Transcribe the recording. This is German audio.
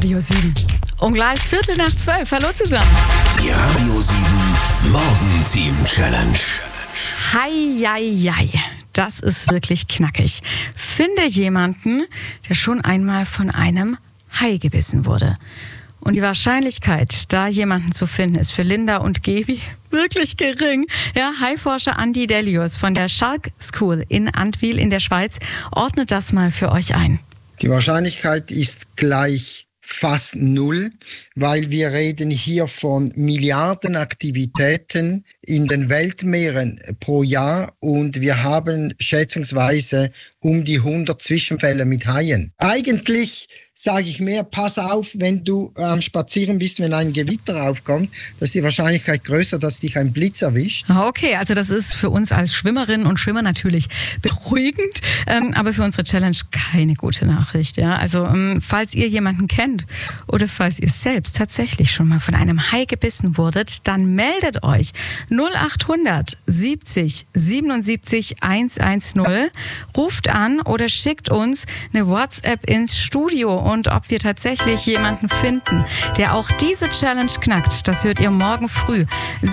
Radio 7. Und gleich 11:45. Hallo zusammen. Die Radio 7 Morgen-Team-Challenge. Hei, das ist wirklich knackig. Finde jemanden, der schon einmal von einem Hai gebissen wurde. Und die Wahrscheinlichkeit, da jemanden zu finden, ist für Linda und Gebi wirklich gering. Ja, Haiforscher Andi Delius von der Schalk School in Antwil in der Schweiz ordnet das mal für euch ein. Die Wahrscheinlichkeit ist gleich fast null, weil wir reden hier von Milliarden Aktivitäten in den Weltmeeren pro Jahr und wir haben schätzungsweise um die 100 Zwischenfälle mit Haien. Eigentlich sage ich mehr, pass auf, wenn du am Spazieren bist, wenn ein Gewitter aufkommt, da ist die Wahrscheinlichkeit größer, dass dich ein Blitz erwischt. Okay, also das ist für uns als Schwimmerinnen und Schwimmer natürlich beruhigend, aber für unsere Challenge keine gute Nachricht. Ja? Also falls ihr jemanden kennt oder falls ihr selbst tatsächlich schon mal von einem Hai gebissen wurdet, dann meldet euch 0800 70 77 110, ruft an oder schickt uns eine WhatsApp ins Studio. Und ob wir tatsächlich jemanden finden, der auch diese Challenge knackt, das hört ihr morgen früh.